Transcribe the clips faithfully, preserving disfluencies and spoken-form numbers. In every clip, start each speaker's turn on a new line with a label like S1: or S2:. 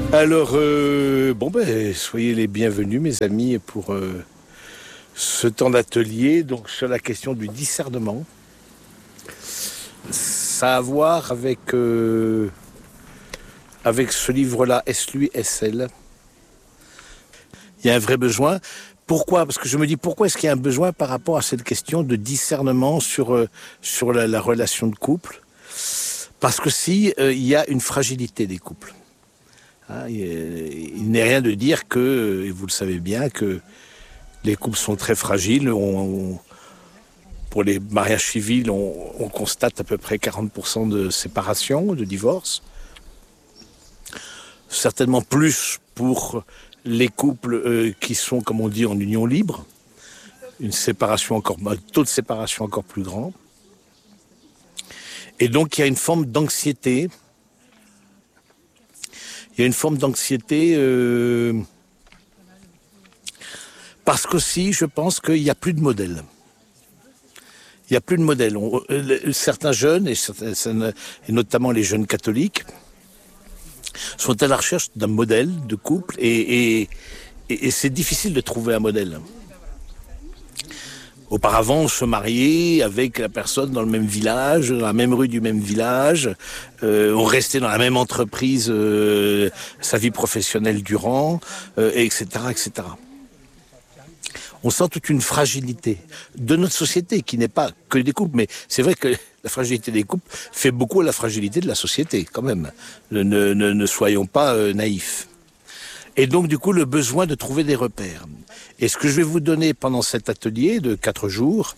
S1: Alors, euh, bon ben, soyez les bienvenus, mes amis, pour euh, ce temps d'atelier, donc sur la question du discernement. Ça a à voir avec, euh, avec ce livre-là, Est-lui, est-elle ? Il y a un vrai besoin. Pourquoi ? Parce que je me dis, pourquoi est-ce qu'il y a un besoin par rapport à cette question de discernement sur, euh, sur la, la relation de couple ? Parce que si euh, il y a une fragilité des couples. Hein, il, il n'est rien de dire que, et vous le savez bien, que les couples sont très fragiles. On, on, pour les mariages civils, on, on constate à peu près quarante pour cent de séparation, de divorce. Certainement plus pour les couples euh, qui sont, comme on dit, en union libre. Une séparation encore, un taux de séparation encore plus grand. Et donc, il y a une forme d'anxiété. Il y a une forme d'anxiété euh, parce qu'aussi, je pense qu'il n'y a plus de modèle. Il n'y a plus de modèle. On, certains jeunes, et, certains, et notamment les jeunes catholiques, sont à la recherche d'un modèle de couple et, et, et, et c'est difficile de trouver un modèle. Auparavant, on se mariait avec la personne dans le même village, dans la même rue du même village. Euh, on restait dans la même entreprise euh, sa vie professionnelle durant, euh, et cetera, et cetera. On sent toute une fragilité de notre société, qui n'est pas que des couples, mais c'est vrai que la fragilité des couples fait beaucoup à la fragilité de la société, quand même. Ne, ne, ne soyons pas euh, naïfs. Et donc, du coup, le besoin de trouver des repères. Et ce que je vais vous donner pendant cet atelier de quatre jours,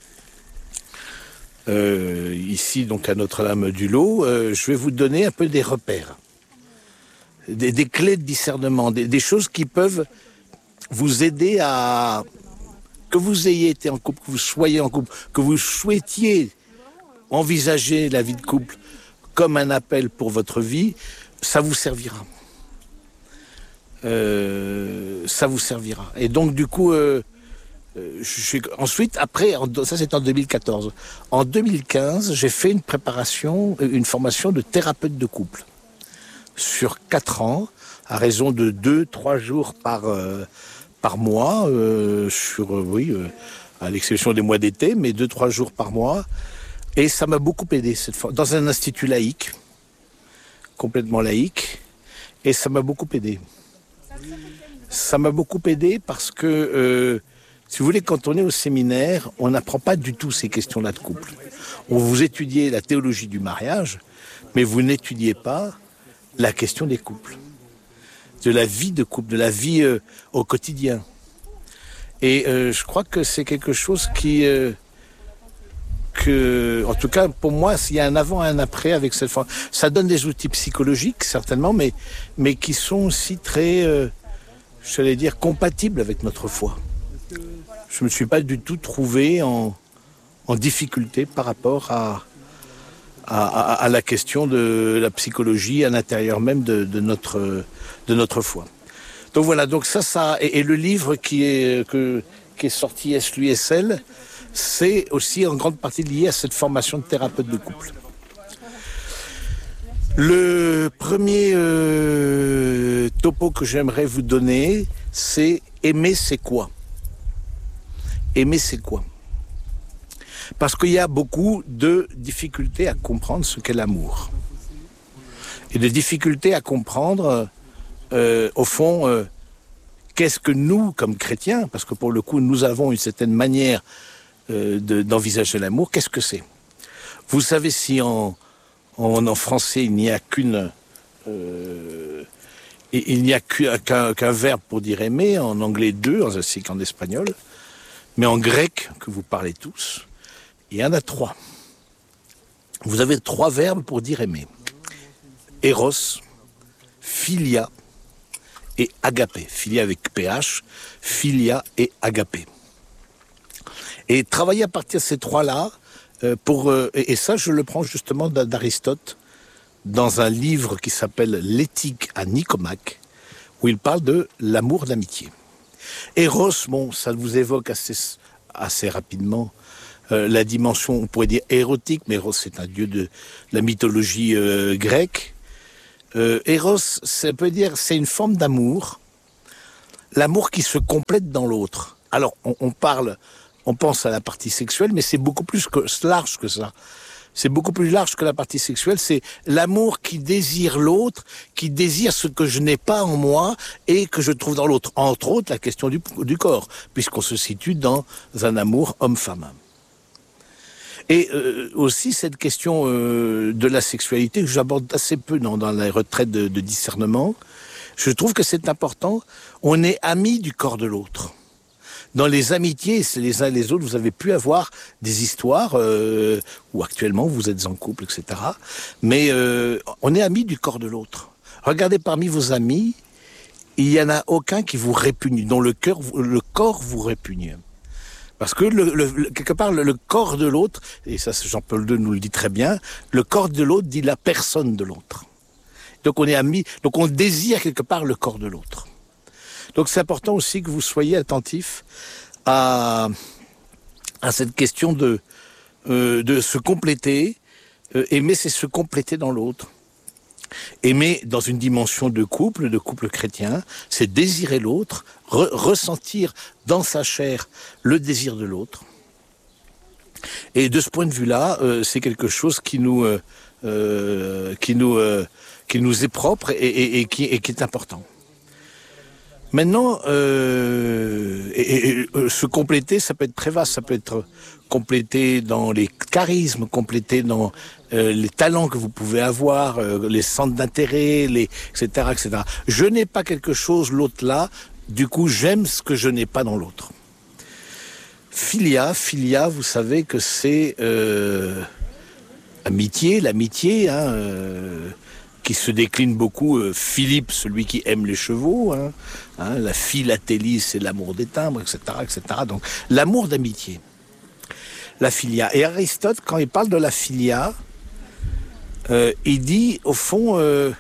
S1: euh, ici, donc, à Notre-Dame-du-Lot, euh, je vais vous donner un peu des repères, des, des clés de discernement, des, des choses qui peuvent vous aider à... que vous ayez été en couple, que vous soyez en couple, que vous souhaitiez envisager la vie de couple comme un appel pour votre vie, ça vous servira. Euh, ça vous servira. Et donc du coup, euh, je suis ensuite après, en, ça c'est en deux mille quatorze. En deux mille quinze, j'ai fait une préparation, une formation de thérapeute de couple sur quatre ans, à raison de deux, trois jours par euh, par mois, euh, sur euh, oui, euh, à l'exception des mois d'été, mais deux, trois jours par mois. Et ça m'a beaucoup aidé cette fois, dans un institut laïque, complètement laïque, et ça m'a beaucoup aidé. Ça m'a beaucoup aidé parce que, euh, si vous voulez, quand on est au séminaire, on n'apprend pas du tout ces questions-là de couple. On vous étudiez la théologie du mariage, mais vous n'étudiez pas la question des couples, de la vie de couple, de la vie euh, au quotidien. Et euh, je crois que c'est quelque chose qui, euh, que, en tout cas pour moi, il y a un avant et un après avec cette forme. Ça donne des outils psychologiques certainement, mais mais qui sont aussi très euh, je vais dire, compatible avec notre foi. Je ne me suis pas du tout trouvé en, en difficulté par rapport à, à, à la question de la psychologie à l'intérieur même de, de, notre, de notre foi. Donc voilà, donc ça, ça et, et le livre qui est, que, qui est sorti, Est-lui, est-elle, c'est aussi en grande partie lié à cette formation de thérapeute de couple. Le premier euh, topo que j'aimerais vous donner, c'est « Aimer, c'est quoi ?» Aimer, c'est quoi ? Parce qu'il y a beaucoup de difficultés à comprendre ce qu'est l'amour. Et de difficultés à comprendre, euh, au fond, euh, qu'est-ce que nous, comme chrétiens, parce que pour le coup, nous avons une certaine manière euh, de, d'envisager l'amour, qu'est-ce que c'est ? Vous savez, si en... En, en français, il n'y a qu'une, euh, il n'y a qu'un, qu'un verbe pour dire aimer. En anglais, deux, ainsi qu'en espagnol. Mais en grec, que vous parlez tous, il y en a trois. Vous avez trois verbes pour dire aimer. Eros, philia et agapé. Philia avec P H, philia et agapé. Et travailler à partir de ces trois-là, Pour, euh, et ça, je le prends justement d'Aristote dans un livre qui s'appelle L'éthique à Nicomaque, où il parle de l'amour d'amitié. Eros, bon, ça vous évoque assez, assez rapidement euh, la dimension, on pourrait dire érotique, mais Eros c'est un dieu de la mythologie euh, grecque. Euh, Eros, ça peut dire, c'est une forme d'amour, l'amour qui se complète dans l'autre. Alors, on, on parle, on pense à la partie sexuelle, mais c'est beaucoup plus que, large que ça. C'est beaucoup plus large que la partie sexuelle. C'est l'amour qui désire l'autre, qui désire ce que je n'ai pas en moi et que je trouve dans l'autre. Entre autres, la question du, du corps, puisqu'on se situe dans un amour homme-femme. Et euh, aussi cette question euh, de la sexualité que j'aborde assez peu dans, dans la retraite de, de discernement. Je trouve que c'est important. On est amis du corps de l'autre. Dans les amitiés, c'est les uns et les autres, vous avez pu avoir des histoires euh, où actuellement vous êtes en couple, et cetera. Mais euh, on est amis du corps de l'autre. Regardez parmi vos amis, il n'y en a aucun qui vous répugne, dont le cœur, le corps vous répugne. Parce que le, le, quelque part, le, le corps de l'autre, et ça Jean-Paul deux nous le dit très bien, le corps de l'autre dit la personne de l'autre. Donc on est amis, donc on désire quelque part le corps de l'autre. Donc c'est important aussi que vous soyez attentifs à, à cette question de, euh, de se compléter. Euh, aimer, c'est se compléter dans l'autre. Aimer dans une dimension de couple, de couple chrétien, c'est désirer l'autre, re- ressentir dans sa chair le désir de l'autre. Et de ce point de vue-là, euh, c'est quelque chose qui nous, euh, euh, qui nous, euh, qui nous est propre et, et, et, qui, et qui est important. Maintenant, euh, et, et, et, se compléter, ça peut être très vaste, ça peut être complété dans les charismes, complété dans euh, les talents que vous pouvez avoir, euh, les centres d'intérêt, les, et cetera, et cetera. Je n'ai pas quelque chose, l'autre là, du coup j'aime ce que je n'ai pas dans l'autre. Philia, philia, vous savez que c'est euh, amitié, l'amitié, hein, euh, qui se décline beaucoup. Euh, Philippe, celui qui aime les chevaux, hein, hein, la philatélie, c'est l'amour des timbres, et cetera, et cetera. Donc l'amour d'amitié. La philia. Et Aristote, quand il parle de la philia, euh, il dit, au fond, euh,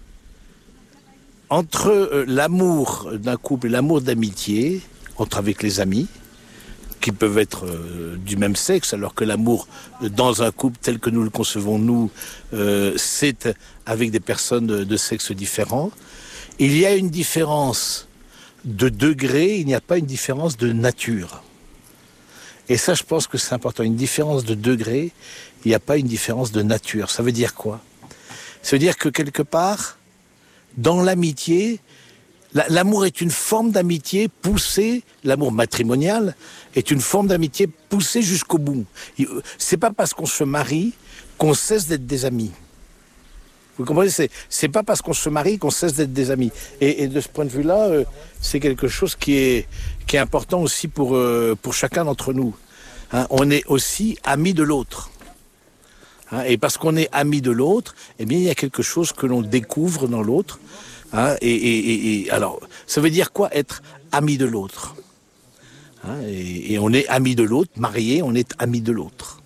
S1: entre euh, l'amour d'un couple et l'amour d'amitié, entre avec les amis, qui peuvent être euh, du même sexe, alors que l'amour euh, dans un couple tel que nous le concevons, nous, euh, c'est avec des personnes de, de sexe différents. Il y a une différence de degré, il n'y a pas une différence de nature. Et ça, je pense que c'est important. Une différence de degré, il n'y a pas une différence de nature. Ça veut dire quoi? Ça veut dire que quelque part, dans l'amitié, la, l'amour est une forme d'amitié poussée, l'amour matrimonial est une forme d'amitié poussée jusqu'au bout. C'est pas parce qu'on se marie qu'on cesse d'être des amis. Vous comprenez? C'est, c'est pas parce qu'on se marie qu'on cesse d'être des amis. Et, et de ce point de vue-là, euh, c'est quelque chose qui est, qui est important aussi pour, euh, pour chacun d'entre nous. Hein, on est aussi amis de l'autre. Hein, et parce qu'on est amis de l'autre, eh bien, il y a quelque chose que l'on découvre dans l'autre. Hein, et, et, et, et alors, ça veut dire quoi être ami de l'autre? Hein, et, et on est amis de l'autre, marié, on est amis de l'autre.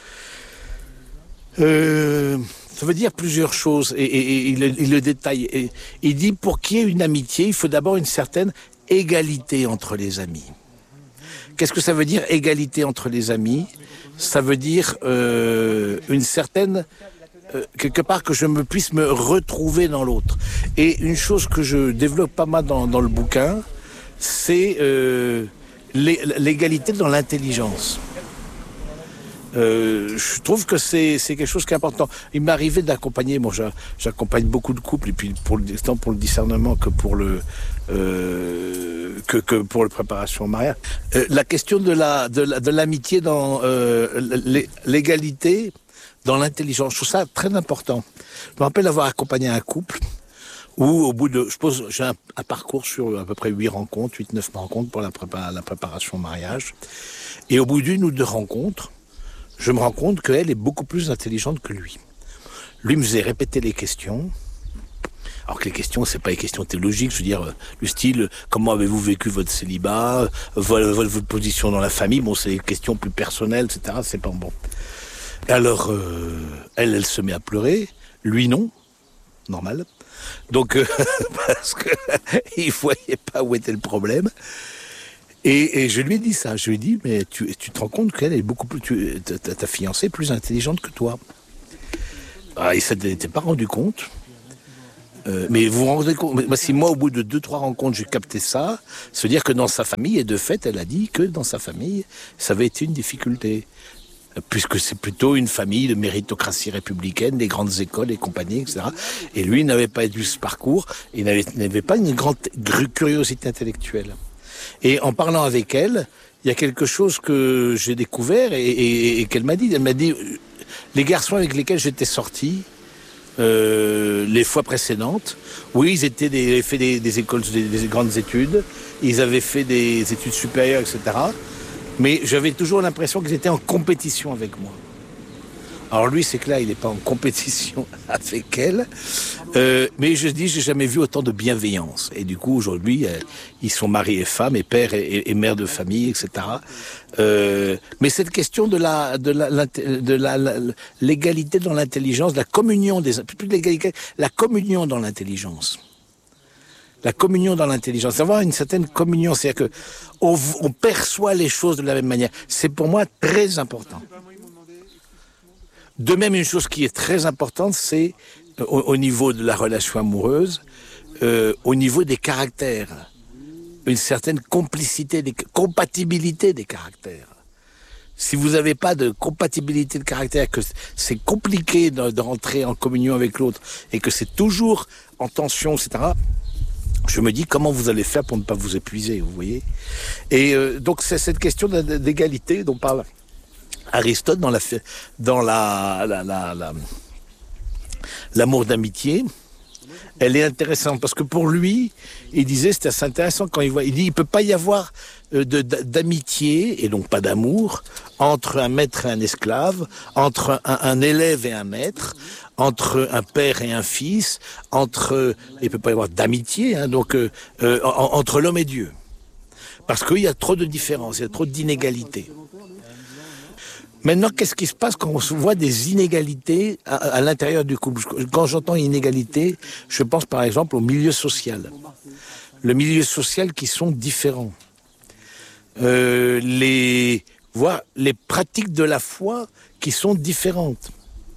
S1: Euh... Ça veut dire plusieurs choses, et, et, et il, il le détaille. Et, il dit, pour qu'il y ait une amitié, il faut d'abord une certaine égalité entre les amis. Qu'est-ce que ça veut dire, égalité entre les amis? Ça veut dire euh, une certaine... Euh, quelque part que je me puisse me retrouver dans l'autre. Et une chose que je développe pas mal dans, dans le bouquin, c'est euh, l'égalité dans l'intelligence. Euh, je trouve que c'est, c'est quelque chose qui est important. Il m'est arrivé d'accompagner, bon, j'accompagne beaucoup de couples, et puis pour le, tant pour le discernement que pour le, euh, que, que pour la préparation au mariage. Euh, la question de la, de, la, de l'amitié dans euh, l'égalité dans l'intelligence, je trouve ça très important. Je me rappelle avoir accompagné un couple où, au bout de, je pose, j'ai un, un parcours sur à peu près huit rencontres, huit, neuf rencontres pour la, prépa, la préparation au mariage, et au bout d'une ou deux rencontres, je me rends compte qu'elle est beaucoup plus intelligente que lui. Lui me faisait répéter les questions, alors que les questions, c'est pas les questions théologiques, je veux dire, le style, comment avez-vous vécu votre célibat, votre, votre position dans la famille, bon, c'est des questions plus personnelles, et cetera, c'est pas bon. Et alors, euh, elle, elle se met à pleurer, lui non, normal, donc, euh, parce que il voyait pas où était le problème. Et, et je lui ai dit ça, je lui ai dit, mais tu, tu te rends compte qu'elle est beaucoup plus, tu, ta, ta fiancée est plus intelligente que toi. Ah, il ne s'était pas rendu compte Euh, mais vous vous rendez compte, moi, si moi, au bout de deux, trois rencontres, j'ai capté ça, ça veut dire que dans sa famille, et de fait, elle a dit que dans sa famille, ça avait été une difficulté. Puisque c'est plutôt une famille de méritocratie républicaine, des grandes écoles et compagnie, et cetera. Et lui, il n'avait pas eu ce parcours, il n'avait, n'avait pas une grande curiosité intellectuelle. Et en parlant avec elle, il y a quelque chose que j'ai découvert et, et, et qu'elle m'a dit. Elle m'a dit, les garçons avec lesquels j'étais sorti, euh, les fois précédentes, oui, ils étaient des, ils avaient fait des, des écoles, des, des grandes études, ils avaient fait des études supérieures, et cetera. Mais j'avais toujours l'impression qu'ils étaient en compétition avec moi. Alors lui, c'est que là, il n'est pas en compétition avec elle. Euh, mais je dis, j'ai jamais vu autant de bienveillance. Et du coup, aujourd'hui, euh, ils sont mari et femme, et père et, et mère de famille, et cetera. Euh, mais cette question de la, de la, la, de la, la l'égalité dans l'intelligence, la communion des, plus de l'égalité, la communion dans l'intelligence. La communion dans l'intelligence, avoir une certaine communion, c'est-à-dire que on, on perçoit les choses de la même manière. C'est pour moi très important. De même, une chose qui est très importante, c'est au, au niveau de la relation amoureuse, euh, au niveau des caractères, une certaine complicité, des, compatibilité des caractères. Si vous n'avez pas de compatibilité de caractère, que c'est compliqué de, de rentrer en communion avec l'autre et que c'est toujours en tension, et cetera, je me dis comment vous allez faire pour ne pas vous épuiser, vous voyez. Et euh, donc c'est cette question d'égalité dont parle Aristote dans la dans la, la, la, la l'amour d'amitié. Elle est intéressante parce que pour lui, il disait, c'était assez intéressant quand il voit, il dit, il peut pas y avoir de, d'amitié et donc pas d'amour entre un maître et un esclave, entre un, un élève et un maître, entre un père et un fils, entre, il peut pas y avoir d'amitié, hein, donc euh, euh, entre l'homme et Dieu, parce qu'il y a trop de différences, il y a trop d'inégalités. Maintenant, qu'est-ce qui se passe quand on voit des inégalités à, à l'intérieur du couple? Quand j'entends inégalité, je pense par exemple au milieu social. Le milieu social qui sont différents. Euh, les, voire les pratiques de la foi qui sont différentes.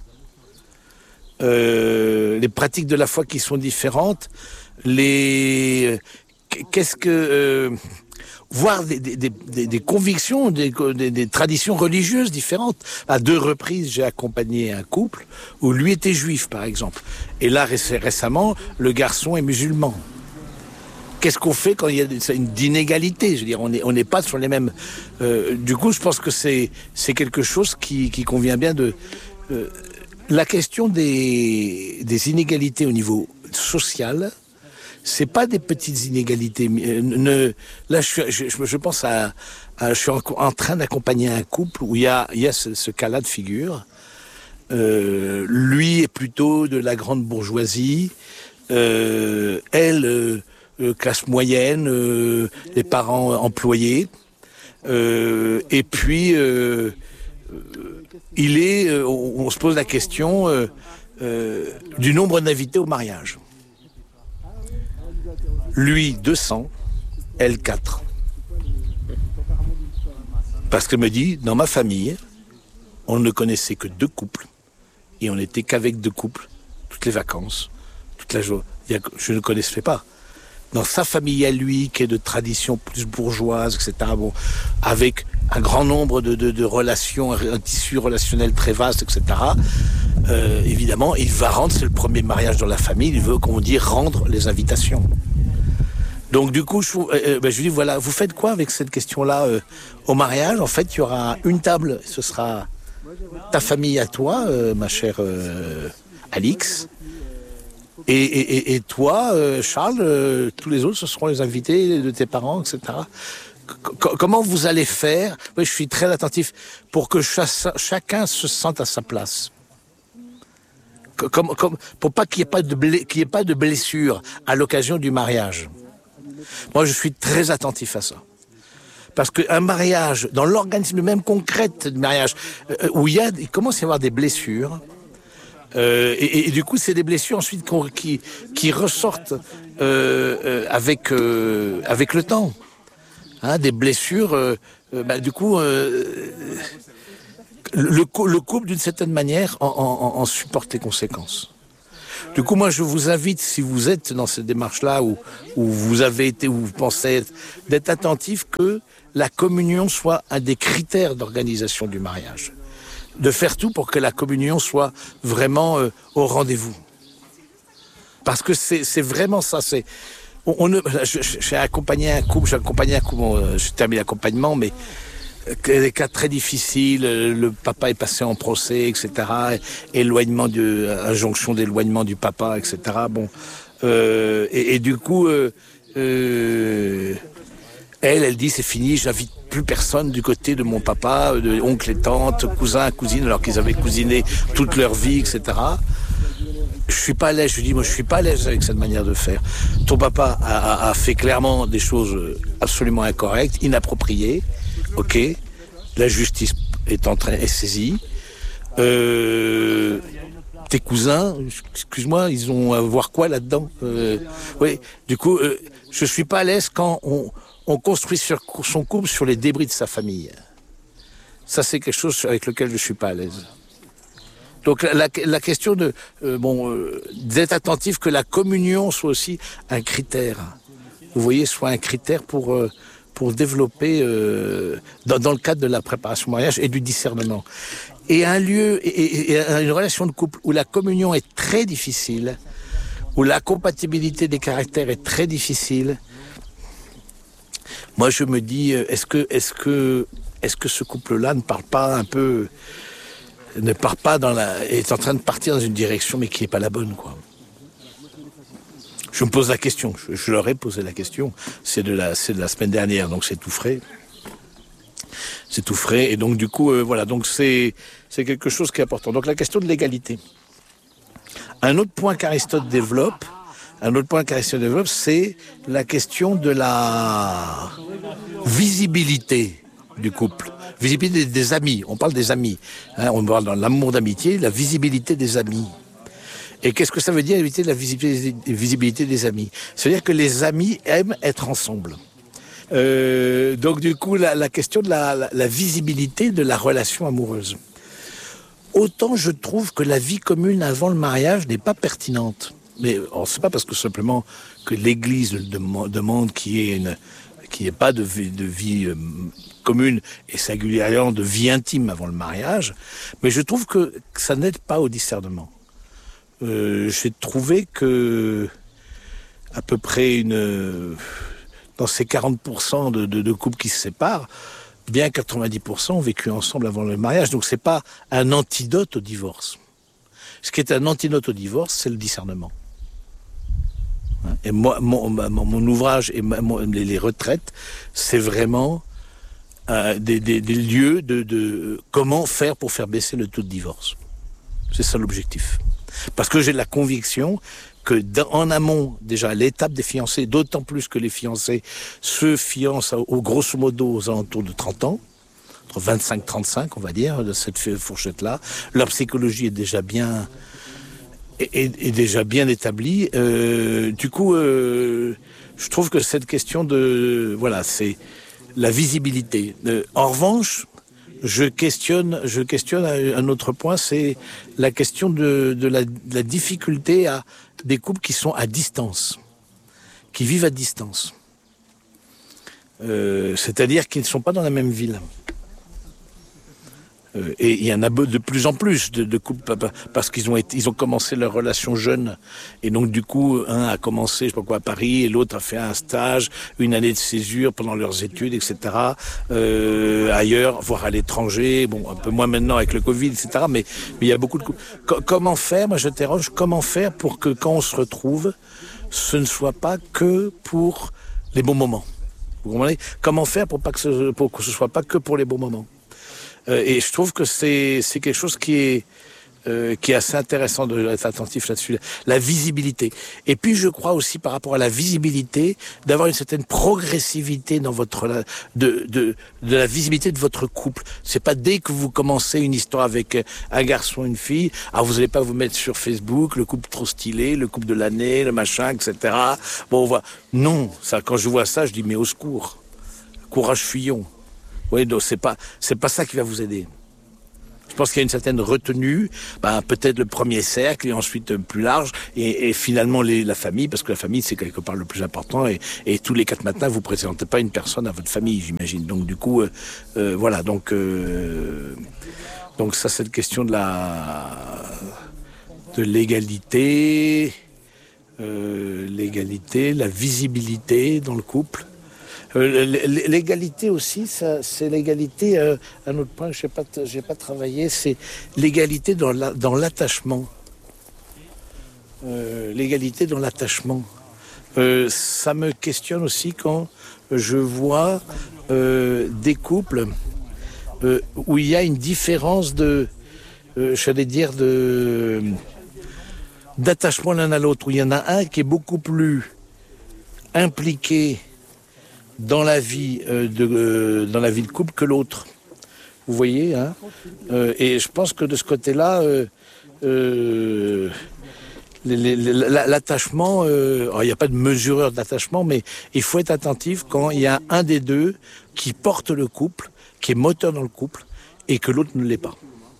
S1: Euh, les pratiques de la foi qui sont différentes. Les, qu'est-ce que... Euh, voire des, des, des, des convictions, des, des, des traditions religieuses différentes. À deux reprises, j'ai accompagné un couple où lui était juif, par exemple. Et là, récemment, le garçon est musulman. Qu'est-ce qu'on fait quand il y a une inégalité? Je veux dire, on n'est on n'est pas sur les mêmes... Euh, du coup, je pense que c'est c'est quelque chose qui, qui convient bien de... Euh, la question des, des inégalités au niveau social... C'est pas des petites inégalités. Ne, là, je, je, je pense à, à, je suis en, en train d'accompagner un couple où il y a, il y a ce, ce cas-là de figure. Euh, lui est plutôt de la grande bourgeoisie, euh, elle euh, classe moyenne, euh, les parents employés, euh, et puis euh, il est, euh, on, on se pose la question euh, euh, du nombre d'invités au mariage. Lui, deux cents, elle, quatre. Parce qu'elle me dit, dans ma famille, on ne connaissait que deux couples. Et on n'était qu'avec deux couples, toutes les vacances, toute la journée. Je ne connaissais pas. Dans sa famille à lui, qui est de tradition plus bourgeoise, et cetera, bon, avec un grand nombre de, de, de relations, un tissu relationnel très vaste, et cetera, euh, évidemment, il va rendre, c'est le premier mariage dans la famille, il veut, comme on dit, rendre les invitations. Donc du coup, je, euh, ben, je lui dis, voilà, vous faites quoi avec cette question-là euh, au mariage? En fait, il y aura une table, ce sera ta famille à toi, euh, ma chère euh, Alix, et, et, et toi, euh, Charles, euh, tous les autres, ce seront les invités de tes parents, et cetera. C- comment vous allez faire? Oui, je suis très attentif pour que cha- chacun se sente à sa place. Comme, comme, pour pas qu'il n'y ait pas de bla- qu'il y ait pas de blessure à l'occasion du mariage. Moi, je suis très attentif à ça. Parce qu'un mariage, dans l'organisme même concret du mariage, euh, où il, y a, il commence à y avoir des blessures, euh, et, et du coup, c'est des blessures ensuite qui, qui ressortent euh, euh, avec, euh, avec le temps. Hein, des blessures, euh, euh, bah, du coup, euh, le, le couple, d'une certaine manière, en, en, en supporte les conséquences. Du coup, moi, je vous invite, si vous êtes dans cette démarche-là, où, où vous avez été, où vous pensez être, d'être attentif que la communion soit un des critères d'organisation du mariage. De faire tout pour que la communion soit vraiment euh, au rendez-vous. Parce que c'est, c'est vraiment ça. C'est, on, on ne, je, je, j'ai accompagné un couple, j'ai accompagné un couple, bon, je termine l'accompagnement, mais des cas très difficiles, le papa est passé en procès, et cetera. Éloignement de, injonction d'éloignement du papa, et cetera. Bon, euh, et, et du coup, euh, euh, elle, elle dit c'est fini, j'invite plus personne du côté de mon papa, de oncle et tante, cousin, cousine, alors qu'ils avaient cousiné toute leur vie, et cetera. Je suis pas à l'aise, je lui dis, moi je suis pas à l'aise avec cette manière de faire. Ton papa a, a, a fait clairement des choses absolument incorrectes, inappropriées. Ok, la justice est en train, est saisie. Euh, tes cousins, excuse-moi, ils ont à voir quoi là-dedans euh, Oui, du coup, euh, je suis pas à l'aise quand on, on construit sur son couple sur les débris de sa famille. Ça, c'est quelque chose avec lequel je suis pas à l'aise. Donc la, la, la question de euh, bon euh, d'être attentif que la communion soit aussi un critère. Vous voyez, soit un critère pour euh, pour développer euh, dans, dans le cadre de la préparation au mariage et du discernement. Et un lieu et, et, et une relation de couple où la communion est très difficile, où la compatibilité des caractères est très difficile. Moi, je me dis, est-ce que est-ce que est-ce que ce couple-là ne parle pas un peu ne part pas dans la, est en train de partir dans une direction mais qui n'est pas la bonne, quoi. Je me pose la question, je, je leur ai posé la question, c'est de la, c'est de la semaine dernière, donc c'est tout frais. C'est tout frais, et donc du coup, euh, voilà, donc c'est, c'est quelque chose qui est important. Donc la question de l'égalité. Un autre point qu'Aristote développe, un autre point qu'Aristote développe, c'est la question de la visibilité du couple. Visibilité des, des amis, on parle des amis. Hein, on parle dans l'amour d'amitié, la visibilité des amis. Et qu'est-ce que ça veut dire, éviter la visibilité, visibilité des amis? C'est-à-dire que les amis aiment être ensemble. Euh, donc du coup, la, la question de la, la, la visibilité de la relation amoureuse. Autant je trouve que la vie commune avant le mariage n'est pas pertinente. Mais c'est pas parce que simplement que l'Église demande qu'il y ait une... qu'il n'y ait pas de vie, de vie euh, commune et singulièrement de vie intime avant le mariage, mais je trouve que ça n'aide pas au discernement. Euh, j'ai trouvé que à peu près une dans ces quarante pour cent de, de, de couples qui se séparent, bien quatre-vingt-dix pour cent ont vécu ensemble avant le mariage, donc c'est pas un antidote au divorce. Ce qui est un antidote au divorce, c'est le discernement. Et moi, mon, mon, mon ouvrage et ma, mon, les, les retraites, c'est vraiment euh, des, des, des lieux de, de comment faire pour faire baisser le taux de divorce. C'est ça l'objectif. Parce que j'ai la conviction que dans, en amont, déjà, l'étape des fiancés, d'autant plus que les fiancés se fiancent au grosso modo aux alentours de trente ans, entre vingt-cinq et trente-cinq, on va dire, de cette fourchette-là. Leur psychologie est déjà bien... Est, est déjà bien établi. Euh, du coup, euh, je trouve que cette question de, voilà, c'est la visibilité. Euh, en revanche, je questionne, je questionne un autre point, c'est la question de, de, la, de la difficulté à des couples qui sont à distance, qui vivent à distance. Euh, c'est-à-dire qu'ils ne sont pas dans la même ville. Euh, et il y en a de plus en plus de, de couples parce qu'ils ont été, ils ont commencé leur relation jeunes et donc du coup un a commencé je sais pas quoi à Paris et l'autre a fait un stage, une année de césure pendant leurs études, et cetera. Euh, ailleurs, voire à l'étranger, bon un peu moins maintenant avec le Covid, et cetera. Mais mais il y a beaucoup de couples. Co- comment faire? Moi, je t'interroge. Comment faire pour que quand on se retrouve, ce ne soit pas que pour les bons moments? Vous comprenez? Comment faire pour pas que ce, pour que ce soit pas que pour les bons moments? Euh, et je trouve que c'est, c'est quelque chose qui est, euh, qui est assez intéressant d'être attentif là-dessus. La visibilité. Et puis je crois aussi par rapport à la visibilité, d'avoir une certaine progressivité dans votre, de, de, de la visibilité de votre couple. C'est pas dès que vous commencez une histoire avec un garçon, une fille, alors vous n'allez pas vous mettre sur Facebook, le couple trop stylé, le couple de l'année, le machin, et cetera. Bon, on voit. Non, ça, quand je vois ça, je dis mais au secours. Courage fuyons. Oui, donc c'est pas, c'est pas ça qui va vous aider. Je pense qu'il y a une certaine retenue, ben, peut-être le premier cercle et ensuite plus large, et, et finalement les, la famille, parce que la famille c'est quelque part le plus important, et, et tous les quatre matins vous présentez pas une personne à votre famille, j'imagine. Donc du coup, euh, euh, voilà, donc euh, donc ça c'est la question de la de l'égalité, euh, l'égalité, la visibilité dans le couple. Euh, l'égalité aussi, ça, c'est l'égalité, euh, un autre point que je n'ai pas, j'ai pas travaillé, c'est l'égalité dans, la, dans l'attachement. Euh, l'égalité dans l'attachement. Euh, ça me questionne aussi quand je vois euh, des couples euh, où il y a une différence de, euh, j'allais dire, de, d'attachement l'un à l'autre, où il y en a un qui est beaucoup plus impliqué dans la vie euh, de euh, dans la vie de couple que l'autre. Vous voyez, hein, euh, et je pense que de ce côté-là, euh, euh, les, les, l'attachement, euh, il n'y a pas de mesureur d'attachement, mais il faut être attentif quand il y a un des deux qui porte le couple, qui est moteur dans le couple, et que l'autre ne l'est pas.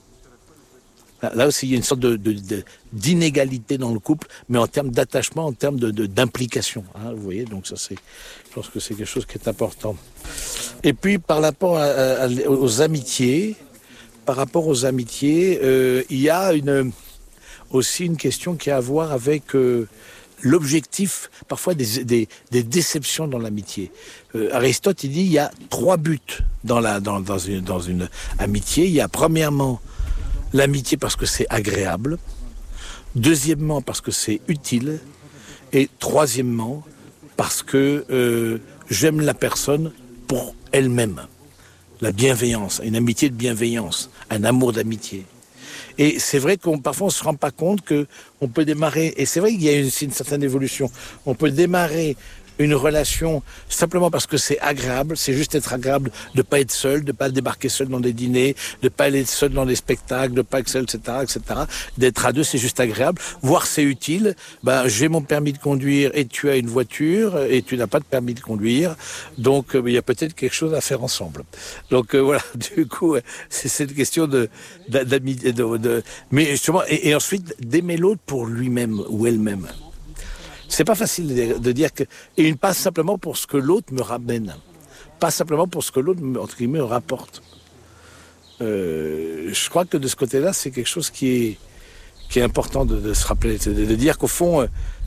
S1: Là aussi, il y a une sorte de, de, de, d'inégalité dans le couple, mais en termes d'attachement, en termes de, de, d'implication. Hein, vous voyez, donc ça, c'est, je pense que c'est quelque chose qui est important. Et puis, par rapport à, à, aux amitiés, par rapport aux amitiés, euh, il y a une, aussi une question qui a à voir avec euh, l'objectif, parfois des, des, des déceptions dans l'amitié. Euh, Aristote, il dit, il y a trois buts dans, la, dans, dans, une, dans une amitié. Il y a premièrement l'amitié parce que c'est agréable, deuxièmement parce que c'est utile, et troisièmement parce que euh, j'aime la personne pour elle-même. La bienveillance, une amitié de bienveillance, un amour d'amitié. Et c'est vrai qu'on parfois on se rend pas compte que on peut démarrer, et c'est vrai qu'il y a une, une certaine évolution, on peut démarrer une relation simplement parce que c'est agréable, c'est juste être agréable de pas être seul, de pas débarquer seul dans des dîners, de pas aller seul dans des spectacles, de pas être seul, et cetera, et cetera. D'être à deux, c'est juste agréable. Voire c'est utile. Ben, j'ai mon permis de conduire et tu as une voiture et tu n'as pas de permis de conduire. Donc, euh, il y a peut-être quelque chose à faire ensemble. Donc, euh, voilà. Du coup, c'est cette question de, d'amitié, de, de, mais justement, et, et ensuite d'aimer l'autre pour lui-même ou elle-même. C'est pas facile de dire que... Et une pas simplement pour ce que l'autre me ramène. Pas simplement pour ce que l'autre, entre guillemets, me rapporte. Euh, je crois que de ce côté-là, c'est quelque chose qui est, qui est important de, de se rappeler. De, de dire qu'au fond,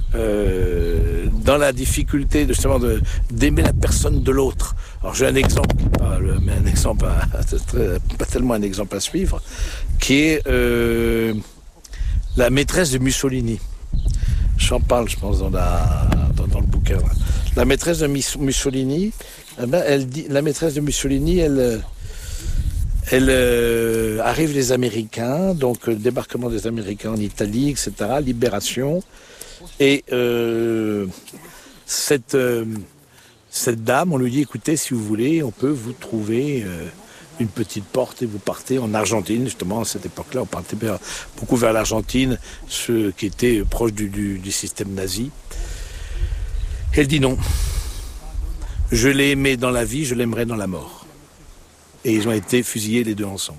S1: euh, dans la difficulté de, justement de, d'aimer la personne de l'autre. Alors j'ai un exemple, pas, mais un exemple, pas tellement un exemple à suivre, qui est euh, la maîtresse de Mussolini. J'en parle, je pense, dans, la, dans, dans le bouquin. Là. La maîtresse de Mussolini, eh ben, elle dit, la maîtresse de Mussolini, elle, elle euh, arrive les Américains, donc euh, débarquement des Américains en Italie, et cetera, libération. Et euh, cette, euh, cette dame, on lui dit, écoutez, si vous voulez, on peut vous trouver... Euh, une petite porte et vous partez en Argentine, justement à cette époque-là, on partait beaucoup vers l'Argentine, ceux qui étaient proches du, du, du système nazi. Elle dit non. Je l'ai aimé dans la vie, je l'aimerai dans la mort. Et ils ont été fusillés les deux ensemble.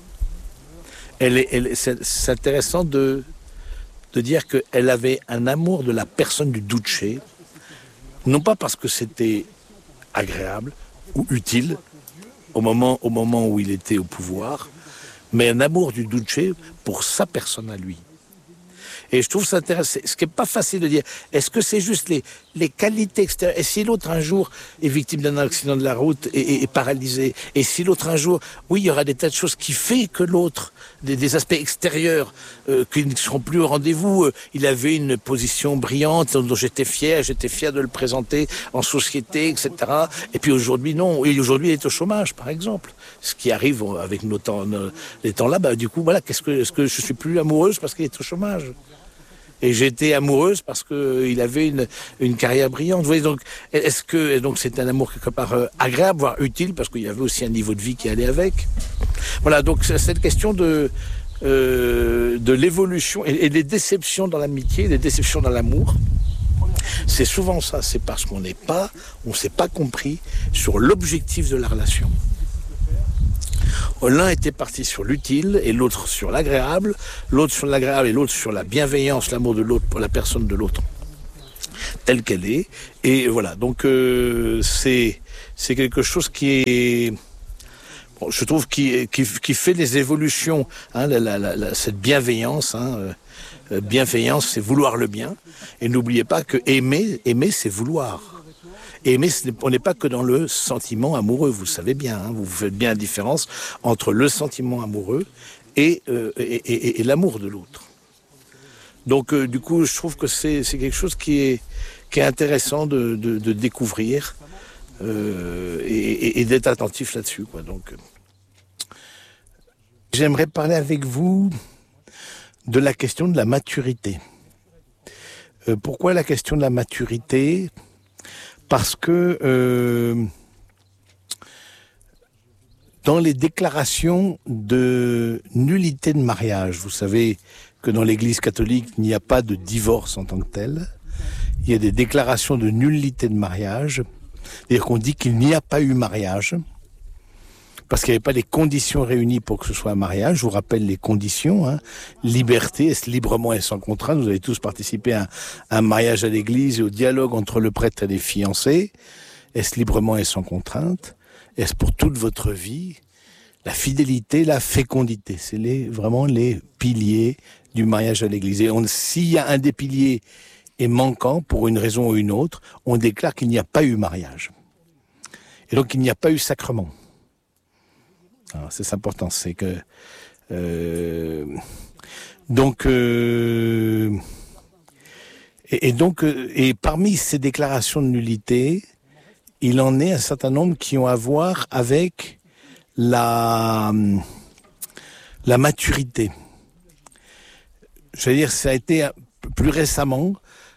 S1: Elle est, elle, c'est, c'est intéressant de, de dire qu'elle avait un amour de la personne du Duce, non pas parce que c'était agréable ou utile, Au moment, au moment où il était au pouvoir, mais un amour du Duce pour sa personne à lui. Et je trouve ça intéressant. Ce qui n'est pas facile de dire, est-ce que c'est juste les, les qualités extérieures? Et si l'autre un jour est victime d'un accident de la route et, et, et paralysé? Et si l'autre un jour, oui, il y aura des tas de choses qui font que l'autre, des, des aspects extérieurs euh, qui ne seront plus au rendez-vous. Euh, il avait une position brillante dont j'étais fier, j'étais fier de le présenter en société, et cetera. Et puis aujourd'hui, non. Et aujourd'hui, il est au chômage, par exemple. Ce qui arrive avec nos temps, nos, les temps là, bah, du coup, voilà, qu'est-ce que, est-ce que je suis plus amoureuse parce qu'il est au chômage? Et j'étais amoureuse parce que il avait une, une carrière brillante. Vous voyez, donc, est-ce que, et donc c'est un amour quelque part euh, agréable, voire utile, parce qu'il y avait aussi un niveau de vie qui allait avec. Voilà, donc cette question de, euh, de l'évolution et, et des déceptions dans l'amitié, des déceptions dans l'amour, c'est souvent ça, c'est parce qu'on n'est pas, on s'est pas compris sur l'objectif de la relation. L'un était parti sur l'utile et l'autre sur l'agréable, l'autre sur l'agréable et l'autre sur la bienveillance, l'amour de l'autre pour la personne de l'autre telle qu'elle est. Et voilà, donc euh, c'est c'est quelque chose qui est, bon, je trouve, qui, qui qui fait des évolutions. Hein, la, la, la, cette bienveillance, hein, euh, bienveillance, c'est vouloir le bien. Et n'oubliez pas que aimer, aimer, c'est vouloir. Aimer, on n'est pas que dans le sentiment amoureux, vous le savez bien, hein, vous faites bien la différence entre le sentiment amoureux et, euh, et, et, et l'amour de l'autre. Donc euh, du coup, je trouve que c'est, c'est quelque chose qui est, qui est intéressant de, de, de découvrir euh, et, et, et d'être attentif là-dessus, quoi. Donc, euh, j'aimerais parler avec vous de la question de la maturité. Euh, pourquoi la question de la maturité ? Parce que euh, dans les déclarations de nullité de mariage, vous savez que dans l'Église catholique, il n'y a pas de divorce en tant que tel. Il y a des déclarations de nullité de mariage, c'est-à-dire qu'on dit qu'il n'y a pas eu mariage, parce qu'il n'y avait pas les conditions réunies pour que ce soit un mariage. Je vous rappelle les conditions, hein. Liberté, est-ce librement et sans contrainte. Vous avez tous participé à un, à un mariage à l'église et au dialogue entre le prêtre et les fiancés. Est-ce librement et sans contrainte? Est-ce pour toute votre vie? La fidélité, la fécondité, c'est les, vraiment les piliers du mariage à l'église. Et on, s'il y a un des piliers est manquant pour une raison ou une autre, on déclare qu'il n'y a pas eu mariage. Et donc il n'y a pas eu sacrement. Alors, c'est important, c'est que euh, donc euh, et, et donc euh, et parmi ces déclarations de nullité, il en est un certain nombre qui ont à voir avec la la maturité. Je veux dire, ça a été plus récemment.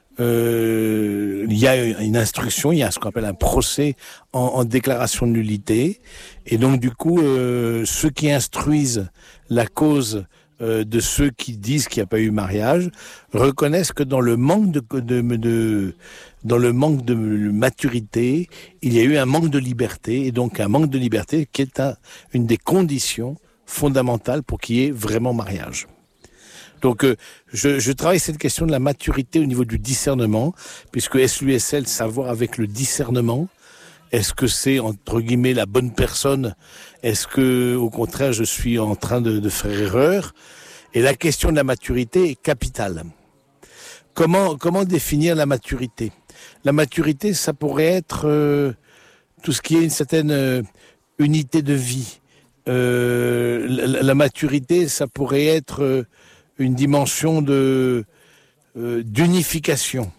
S1: Euh, il y a une instruction, il y a ce qu'on appelle un procès en, en déclaration de nullité, et donc du coup euh, ceux qui instruisent la cause euh, de ceux qui disent qu'il n'y a pas eu mariage reconnaissent que dans le manque de, de, de dans le manque de maturité, il y a eu un manque de liberté, et donc un manque de liberté qui est un, une des conditions fondamentales pour qu'il y ait vraiment mariage. Donc, euh, je, je travaille cette question de la maturité au niveau du discernement, puisque S l'U S L, savoir avec le discernement, est-ce que c'est, entre guillemets, la bonne personne? Est-ce que, au contraire, je suis en train de, de faire erreur? Et la question de la maturité est capitale. Comment, comment définir la maturité? La maturité, ça pourrait être euh, tout ce qui est une certaine euh, unité de vie. Euh, la, la maturité, ça pourrait être... Euh, une dimension de euh, d'unification,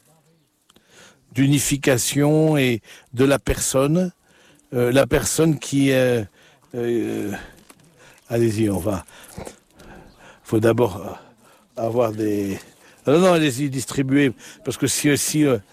S1: d'unification et de la personne, euh, la personne qui, euh, euh, allez-y, on va, faut d'abord avoir des, non non, allez-y, distribuer, parce que si aussi, euh,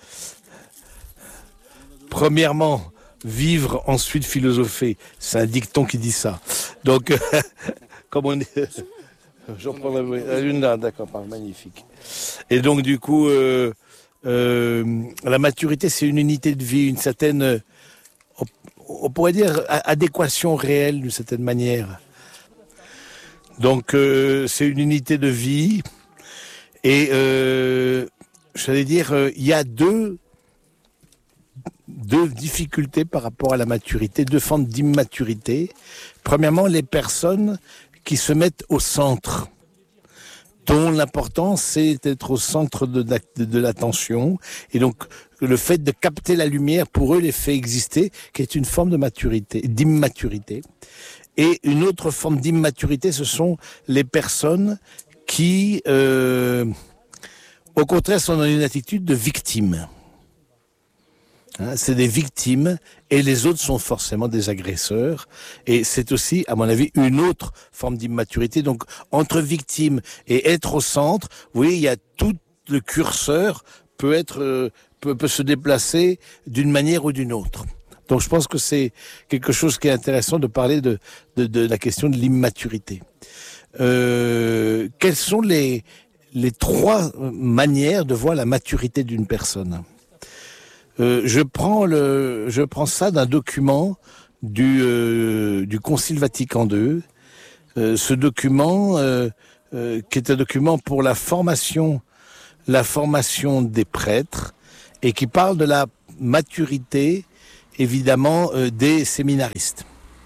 S1: premièrement, vivre, ensuite philosopher, c'est un dicton qui dit ça. Donc, comme on est j'en prends la lune là, d'accord, magnifique. Et donc du coup, euh, euh, la maturité, c'est une unité de vie, une certaine, on pourrait dire, adéquation réelle d'une certaine manière. Donc euh, c'est une unité de vie, et euh, j'allais dire, euh, il y a deux, deux difficultés par rapport à la maturité, deux formes d'immaturité. Premièrement, les personnes qui se mettent au centre, dont l'importance c'est d'être au centre de, de, de l'attention, et donc le fait de capter la lumière pour eux les fait exister, qui est une forme de maturité, d'immaturité. Et une autre forme d'immaturité, ce sont les personnes qui, euh, au contraire, sont dans une attitude de victime. Hein, c'est des victimes, et les autres sont forcément des agresseurs. Et c'est aussi, à mon avis, une autre forme d'immaturité. Donc, entre victime et être au centre, vous voyez, il y a tout le curseur peut être, euh, peut, peut se déplacer d'une manière ou d'une autre. Donc, je pense que c'est quelque chose qui est intéressant de parler de, de, de la question de l'immaturité. Euh, quelles sont les, les trois manières de voir la maturité d'une personne ? Euh, je prends le, je prends ça d'un document du, euh, du Concile Vatican deux. Euh, ce document, euh, euh, qui est un document pour la formation, la formation des prêtres, et qui parle de la maturité, évidemment, euh, des séminaristes.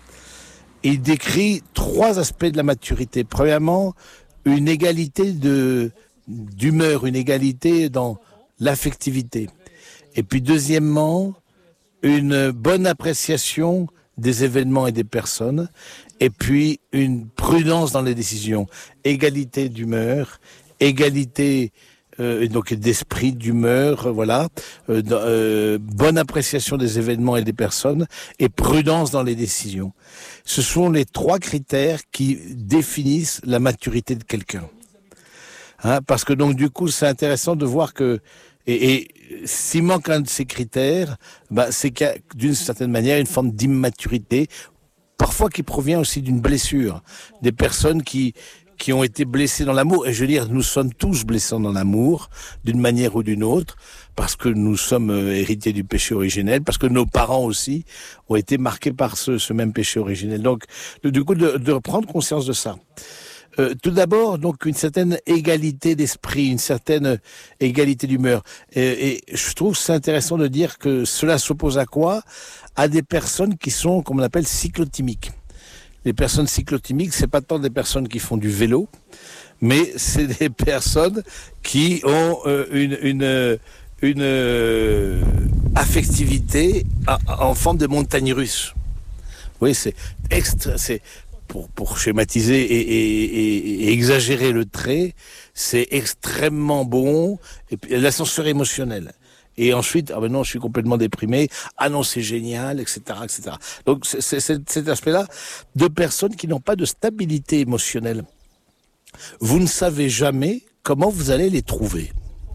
S1: Il décrit trois aspects de la maturité. Premièrement, une égalité de, d'humeur, une égalité dans l'affectivité. Et puis deuxièmement, une bonne appréciation des événements et des personnes. Et puis une prudence dans les décisions. Égalité d'humeur, égalité euh, donc d'esprit, d'humeur, voilà. Euh, euh, bonne appréciation des événements et des personnes et prudence dans les décisions. Ce sont les trois critères qui définissent la maturité de quelqu'un. Hein, parce que donc du coup, c'est intéressant de voir que et, et s'il manque un de ces critères, bah, c'est qu'il y a d'une certaine manière une forme d'immaturité, parfois qui provient aussi d'une blessure, des personnes qui qui ont été blessées dans l'amour. Et je veux dire, nous sommes tous blessés dans l'amour, d'une manière ou d'une autre, parce que nous sommes héritiers du péché originel, parce que nos parents aussi ont été marqués par ce, ce même péché originel. Donc, du coup, de, de prendre conscience de ça. Euh, tout d'abord, donc, une certaine égalité d'esprit, une certaine égalité d'humeur. Et, et je trouve que c'est intéressant de dire que cela s'oppose à quoi? À des personnes qui sont, comme on appelle, cyclotimiques. Les personnes cyclotimiques, c'est pas tant des personnes qui font du vélo, mais c'est des personnes qui ont euh, une, une, une euh, affectivité à, à, en forme de montagne russe. Oui, c'est extra, c'est pour, pour schématiser et, et, et, et exagérer le trait, c'est extrêmement bon. Et puis l'ascenseur émotionnel. Et ensuite, ah ben non, je suis complètement déprimé. Ah non, c'est génial, et cetera, et cetera. Donc c'est, c'est, c'est cet aspect-là de personnes qui n'ont pas de stabilité émotionnelle. Vous ne savez jamais comment vous allez les trouver.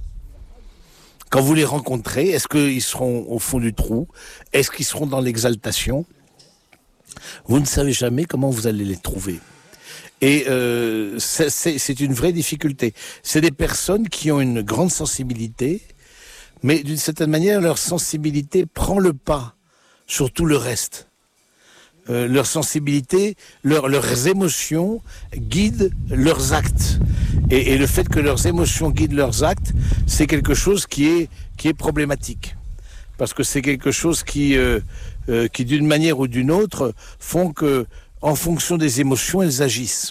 S1: Quand vous les rencontrez, est-ce qu'ils seront au fond du trou? Est-ce qu'ils seront dans l'exaltation? Vous ne savez jamais comment vous allez les trouver. Et euh, c'est, c'est, c'est une vraie difficulté. C'est des personnes qui ont une grande sensibilité, mais d'une certaine manière, leur sensibilité prend le pas sur tout le reste. Euh, leur sensibilité, leur, leurs émotions guident leurs actes. Et, et le fait que leurs émotions guident leurs actes, c'est quelque chose qui est, qui est problématique. Parce que c'est quelque chose qui, euh, euh, qui d'une manière ou d'une autre, font que, en fonction des émotions, elles agissent.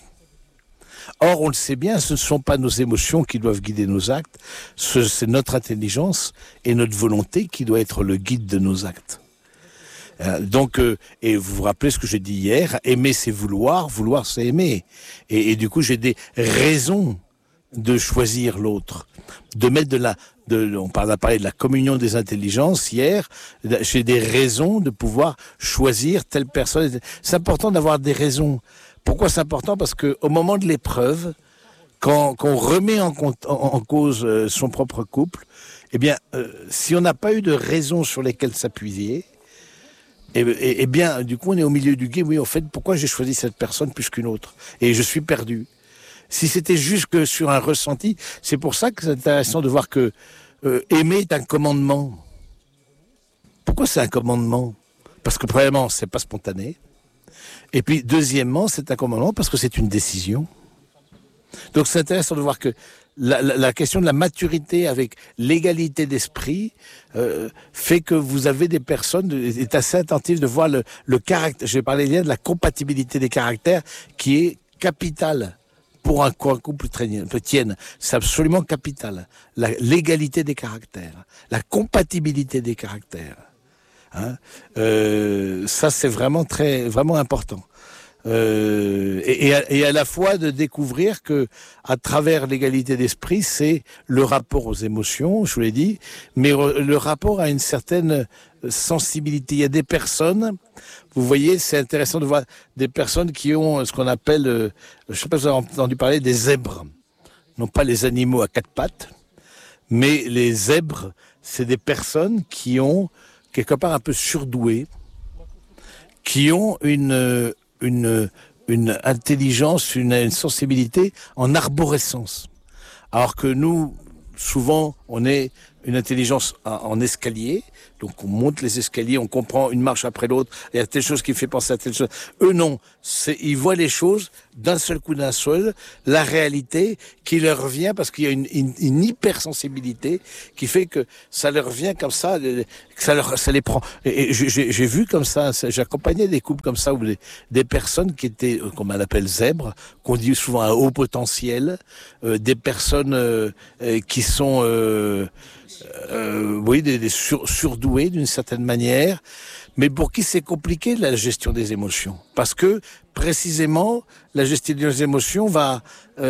S1: Or, on le sait bien, ce ne sont pas nos émotions qui doivent guider nos actes, c'est notre intelligence et notre volonté qui doit être le guide de nos actes. Euh, donc, euh, et vous vous rappelez ce que j'ai dit hier, aimer c'est vouloir, vouloir c'est aimer. Et, et du coup, j'ai des raisons de choisir l'autre, de mettre de la, de, on a parlé de la communion des intelligences hier, j'ai des raisons de pouvoir choisir telle personne. C'est important d'avoir des raisons. Pourquoi c'est important? Parce que au moment de l'épreuve, quand, quand on remet en, en, en cause euh, son propre couple, eh bien, euh, si on n'a pas eu de raisons sur lesquelles s'appuyer, eh, eh, eh bien, du coup, on est au milieu du gué. Oui, en fait, pourquoi j'ai choisi cette personne plus qu'une autre? Et je suis perdu. Si c'était juste que sur un ressenti, c'est pour ça que c'est intéressant de voir que euh, aimer est un commandement. Pourquoi c'est un commandement? Parce que premièrement, c'est pas spontané. Et puis, deuxièmement, c'est un commandement parce que c'est une décision. Donc, c'est intéressant de voir que la, la, la question de la maturité avec l'égalité d'esprit euh, fait que vous avez des personnes, est assez attentif de voir le, le caractère. Je vais parler hier de la compatibilité des caractères qui est capitale pour un, un couple tienne. C'est absolument capital. La, l'égalité des caractères, la compatibilité des caractères. Hein, euh, ça c'est vraiment très vraiment important euh, et, et, à, et à la fois de découvrir que à travers l'égalité d'esprit c'est le rapport aux émotions, je vous l'ai dit, mais le rapport à une certaine sensibilité. Il y a des personnes, vous voyez, c'est intéressant de voir des personnes qui ont ce qu'on appelle, euh, je ne sais pas si vous avez entendu parler des zèbres, non pas les animaux à quatre pattes, mais les zèbres, c'est des personnes qui ont quelque part un peu surdoués, qui ont une, une, une intelligence, une, une sensibilité en arborescence. Alors que nous, souvent, on est une intelligence en escalier. Donc on monte les escaliers, on comprend une marche après l'autre, il y a telle chose qui fait penser à telle chose. Eux non, c'est, ils voient les choses d'un seul coup, d'un seul, la réalité qui leur vient parce qu'il y a une, une, une hypersensibilité qui fait que ça leur vient comme ça, que ça, leur, ça les prend. Et, et j'ai, j'ai vu comme ça, j'accompagnais des couples comme ça, où des, des personnes qui étaient, comme on appelle zèbres, qu'on dit souvent à haut potentiel, euh, des personnes euh, euh, qui sont... Euh, Euh, oui, des, des sur, surdoués d'une certaine manière, mais pour qui c'est compliqué la gestion des émotions, parce que précisément la gestion des émotions va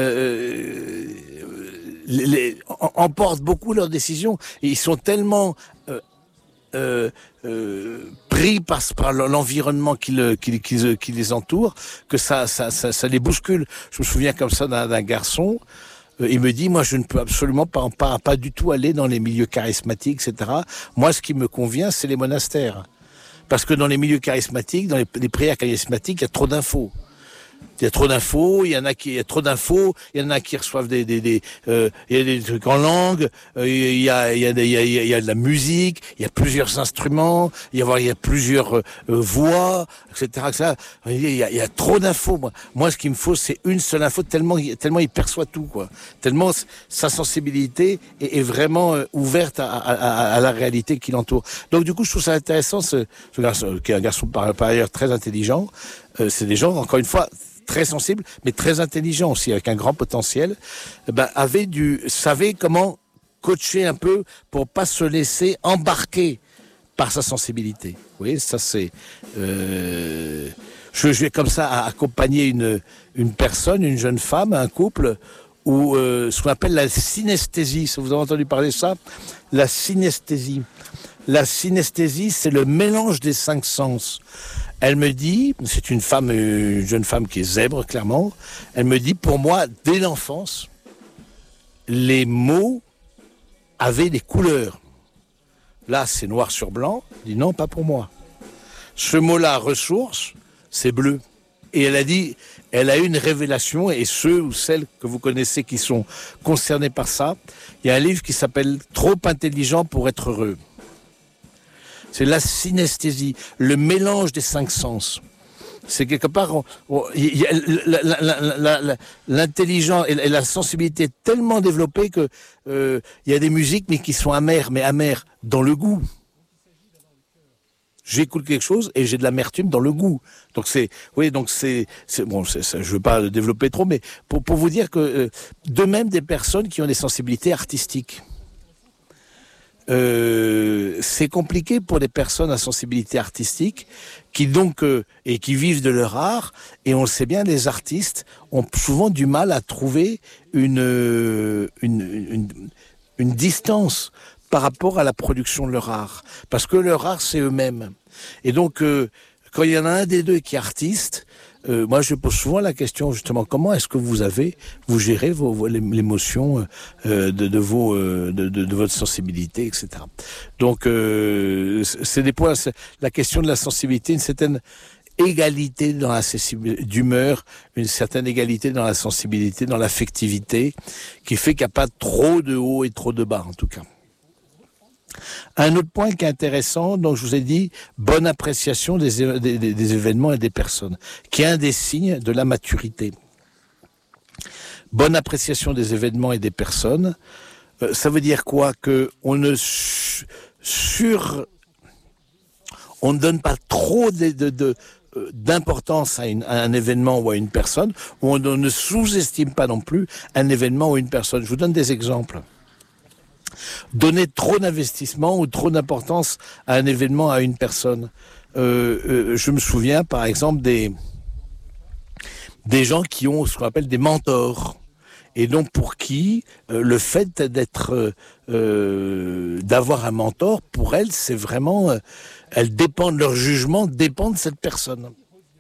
S1: euh, les, les, emporte beaucoup leurs décisions. Et ils sont tellement euh, euh, euh, pris par, par l'environnement qui, le, qui, qui, qui les entoure que ça, ça, ça, ça les bouscule. Je me souviens comme ça d'un, d'un garçon. Il me dit, moi, je ne peux absolument pas, pas, pas du tout aller dans les milieux charismatiques, et cetera. Moi, ce qui me convient, c'est les monastères. Parce que dans les milieux charismatiques, dans les, les prières charismatiques, il y a trop d'infos. Il y a trop d'infos, il y en a qui, il y a trop d'infos, il y en a qui reçoivent des, des, des, euh, il y a des trucs en langue, euh, il y a, il y a, il y a, il y a de la musique, il y a plusieurs instruments, il y a, il y a plusieurs euh, voix, et cetera, et cetera. Il y a, il y a trop d'infos. Moi, moi, ce qu'il me faut, c'est une seule info, tellement, tellement il perçoit tout, quoi. Tellement sa sensibilité est, est vraiment euh, ouverte à, à, à la réalité qui l'entoure. Donc, du coup, je trouve ça intéressant, ce, ce garçon, qui est un garçon par, par ailleurs très intelligent. Euh, c'est des gens, encore une fois, très sensibles, mais très intelligents aussi, avec un grand potentiel, ben, avaient du, savaient comment coacher un peu pour pas se laisser embarquer par sa sensibilité. Vous voyez, ça c'est... Euh, je, je vais comme ça accompagner une, une personne, une jeune femme, un couple, où euh, ce qu'on appelle la synesthésie. Vous avez entendu parler de ça? La synesthésie. La synesthésie, c'est le mélange des cinq sens. Elle me dit, c'est une femme, une jeune femme qui est zèbre, clairement, elle me dit, pour moi, dès l'enfance, les mots avaient des couleurs. Là, c'est noir sur blanc. Je dis non, pas pour moi. Ce mot-là, ressource, c'est bleu. Et elle a dit, elle a eu une révélation, et ceux ou celles que vous connaissez qui sont concernés par ça, il y a un livre qui s'appelle « Trop intelligent pour être heureux ». C'est la synesthésie, le mélange des cinq sens. C'est quelque part, on, on, y a, la, la, la, la, la, l'intelligence et la, et la sensibilité est tellement développée que euh, il y a des musiques mais qui sont amères, mais amères dans le goût. J'écoute quelque chose et j'ai de l'amertume dans le goût. Donc c'est, oui, donc c'est, c'est bon, c'est, ça, je veux pas le développer trop, mais pour pour vous dire que euh, de même des personnes qui ont des sensibilités artistiques. Euh, c'est compliqué pour les personnes à sensibilité artistique qui donc euh, et qui vivent de leur art, et on le sait bien, les artistes ont souvent du mal à trouver une une une, une distance par rapport à la production de leur art, parce que leur art c'est eux-mêmes. Et donc euh, quand il y en a un des deux qui est artiste, Euh, moi, je pose souvent la question, justement, comment est-ce que vous avez, vous gérez vos, vos, l'émotion euh, de, de, vos, euh, de, de, de votre sensibilité, et cetera. Donc, euh, c'est des points, c'est la question de la sensibilité, une certaine égalité dans la d'humeur, une certaine égalité dans la sensibilité, dans l'affectivité, qui fait qu'il n'y a pas trop de haut et trop de bas, en tout cas. Un autre point qui est intéressant, donc je vous ai dit, bonne appréciation des, des, des événements et des personnes, qui est un des signes de la maturité. Bonne appréciation des événements et des personnes, euh, ça veut dire quoi? Que on ne sur, on ne donne pas trop de, de, de d'importance à, une, à un événement ou à une personne, ou on ne sous-estime pas non plus un événement ou une personne. Je vous donne des exemples. Donner trop d'investissement ou trop d'importance à un événement, à une personne. Euh, euh, je me souviens, par exemple, des des gens qui ont ce qu'on appelle des mentors, et donc pour qui euh, le fait d'être, euh, d'avoir un mentor, pour elles, c'est vraiment, euh, elles dépendent, leur jugement dépend de cette personne.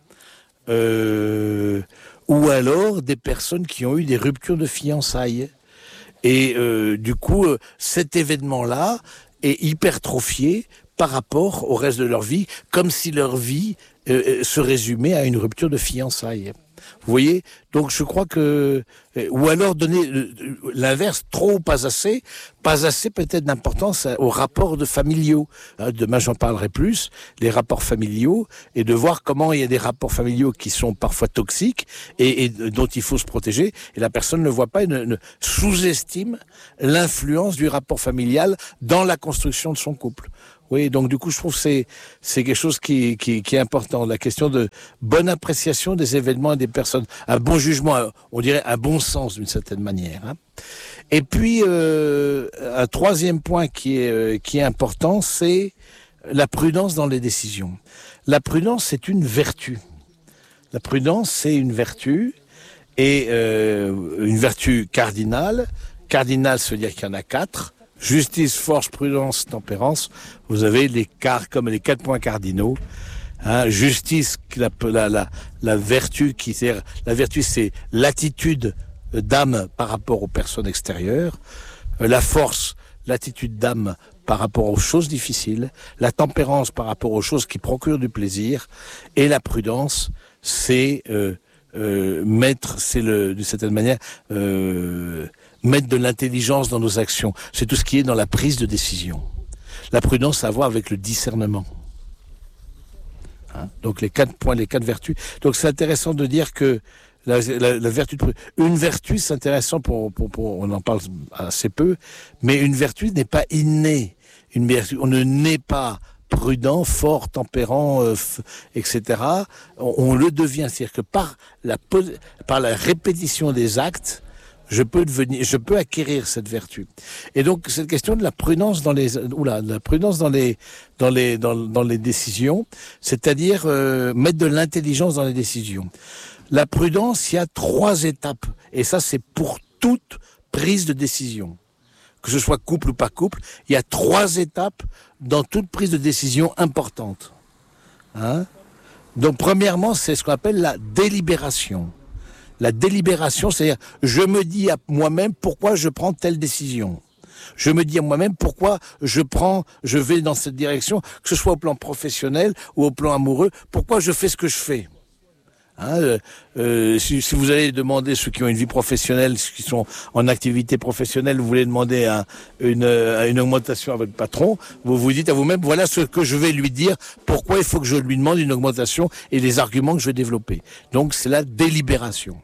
S1: Euh, ou alors des personnes qui ont eu des ruptures de fiançailles. Et euh, du coup, euh, cet événement-là est hypertrophié par rapport au reste de leur vie, comme si leur vie euh, se résumait à une rupture de fiançailles. Vous voyez? Donc je crois que... Ou alors donner l'inverse, trop ou pas assez. Pas assez peut-être d'importance aux rapports de familiaux. Demain j'en parlerai plus, les rapports familiaux, et de voir comment il y a des rapports familiaux qui sont parfois toxiques et, et dont il faut se protéger. Et la personne ne le voit pas et ne, ne sous-estime l'influence du rapport familial dans la construction de son couple. Oui, donc du coup, je trouve que c'est c'est quelque chose qui, qui qui est important. La question de bonne appréciation des événements et des personnes, un bon jugement, on dirait un bon sens d'une certaine manière. Hein. Et puis euh, un troisième point qui est euh, qui est important, c'est la prudence dans les décisions. La prudence, c'est une vertu. La prudence, c'est une vertu et euh, une vertu cardinale. Cardinale, ça veut dire qu'il y en a quatre. Justice, force, prudence, tempérance. Vous avez les quarts comme les quatre points cardinaux. Hein, justice, la, la, la, la vertu qui sert. La vertu, c'est l'attitude d'âme par rapport aux personnes extérieures. La force, l'attitude d'âme par rapport aux choses difficiles. La tempérance par rapport aux choses qui procurent du plaisir. Et la prudence, c'est euh, euh, mettre, c'est le, d'une certaine manière. Euh, mettre de l'intelligence dans nos actions. C'est tout ce qui est dans la prise de décision. La prudence a à voir avec le discernement. Hein? Donc les quatre points, les quatre vertus. Donc c'est intéressant de dire que la, la, la vertu de une vertu, c'est intéressant pour, pour, pour, on en parle assez peu, mais une vertu n'est pas innée. Une vertu, on ne naît pas prudent, fort, tempérant, euh, et cetera. On, on le devient, c'est-à-dire que par la, par la répétition des actes, je peux devenir, je peux acquérir cette vertu. Et donc cette question de la prudence dans les, oula, de la prudence dans les, dans les, dans, dans les décisions, c'est-à-dire euh, mettre de l'intelligence dans les décisions. La prudence, il y a trois étapes, et ça c'est pour toute prise de décision, que ce soit couple ou pas couple. Il y a trois étapes dans toute prise de décision importante. Hein? Donc premièrement, c'est ce qu'on appelle la délibération. La délibération, c'est-à-dire, je me dis à moi-même pourquoi je prends telle décision. Je me dis à moi-même pourquoi je prends, je vais dans cette direction, que ce soit au plan professionnel ou au plan amoureux, pourquoi je fais ce que je fais. Hein, euh, euh, si, si vous allez demander ceux qui ont une vie professionnelle, ceux qui sont en activité professionnelle, vous voulez demander un, une, une augmentation à votre patron, vous vous dites à vous-même, voilà ce que je vais lui dire, pourquoi il faut que je lui demande une augmentation et les arguments que je vais développer. Donc c'est la délibération.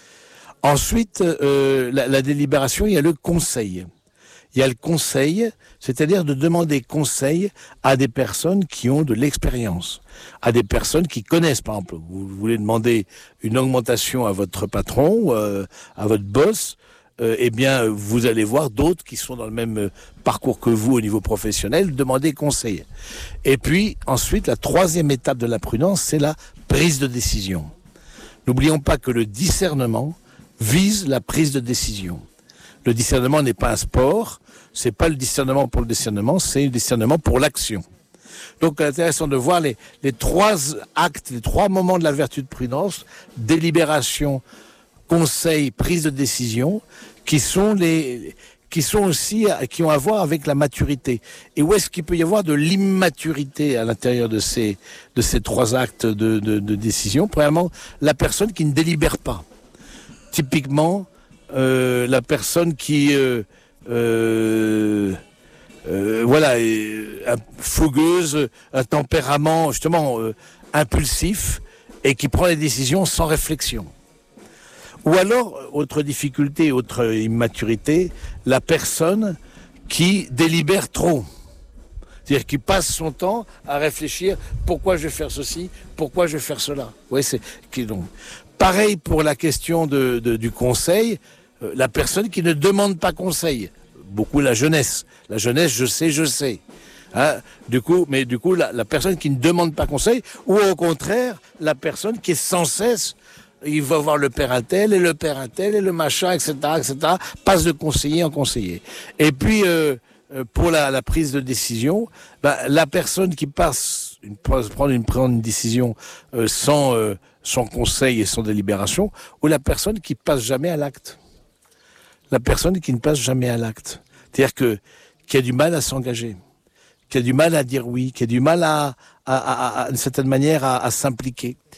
S1: Ensuite, euh, la, la délibération, il y a le conseil. Il y a le conseil, c'est-à-dire de demander conseil à des personnes qui ont de l'expérience, à des personnes qui connaissent. Par exemple, vous voulez demander une augmentation à votre patron, euh, à votre boss, euh, eh bien, vous allez voir d'autres qui sont dans le même parcours que vous au niveau professionnel, demander conseil. Et puis, ensuite, la troisième étape de la prudence, c'est la prise de décision. N'oublions pas que le discernement vise la prise de décision. Le discernement n'est pas un sport, c'est pas le discernement pour le discernement, c'est le discernement pour l'action. Donc, c'est intéressant de voir les, les trois actes, les trois moments de la vertu de prudence, délibération, conseil, prise de décision, qui sont les, qui sont aussi, qui ont à voir avec la maturité. Et où est-ce qu'il peut y avoir de l'immaturité à l'intérieur de ces, de ces trois actes de, de, de décision? Premièrement, la personne qui ne délibère pas. Typiquement, euh, la personne qui, euh, euh, euh, voilà, est fougueuse, un tempérament justement euh, impulsif et qui prend les décisions sans réflexion. Ou alors, autre difficulté, autre immaturité, la personne qui délibère trop. C'est-à-dire qui passe son temps à réfléchir pourquoi je vais faire ceci, pourquoi je vais faire cela. Ouais, c'est qui donc. Pareil pour la question de, de, du conseil, euh, la personne qui ne demande pas conseil. Beaucoup la jeunesse. La jeunesse, je sais, je sais. Hein, du coup, mais du coup, la, la personne qui ne demande pas conseil, ou au contraire, la personne qui est sans cesse, il va voir le père un tel, et le père un tel, et le machin, et cetera, et cetera, passe de conseiller en conseiller. Et puis, euh, pour la, la prise de décision, bah, la personne qui passe, une, prendre, une, prendre une décision euh, sans... Euh, sans conseil et sans délibération, ou la personne qui passe jamais à l'acte. La personne qui ne passe jamais à l'acte. C'est-à-dire que, qui a du mal à s'engager, qui a du mal à dire oui, qui a du mal à, à, à, à d'une certaine manière, à, à s'impliquer.